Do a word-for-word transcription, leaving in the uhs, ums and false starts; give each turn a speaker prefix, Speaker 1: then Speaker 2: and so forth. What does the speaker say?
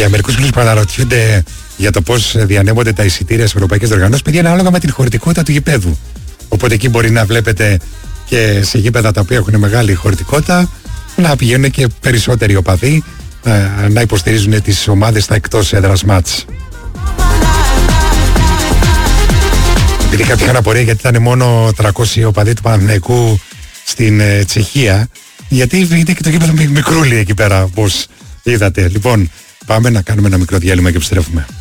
Speaker 1: Για μερικούς φίλους που αναρωτιούνται για το πώς διανέμονται τα εισιτήρια σε ευρωπαϊκές διοργανώσεις, παιδιά, είναι ανάλογα με την χωρητικότητα του γηπέδου. Οπότε εκεί μπορεί να βλέπετε και σε γήπεδα τα οποία έχουν μεγάλη χωρητικότητα να πηγαίνουν και περισσότεροι οπαδοί να υποστηρίζουν τις ομάδες στα εκτός έδρας μάτς. Επειδή κάποιοι είχαν απορία γιατί ήταν μόνο τριακόσιοι οπαδοί του Παναθηναϊκού στην ε, Τσεχία, γιατί είναι και το γήπεδο μικρούλι εκεί πέρα, όπως είδατε. Λοιπόν, πάμε να κάνουμε ένα μικρό διάλειμμα και επιστρέφουμε.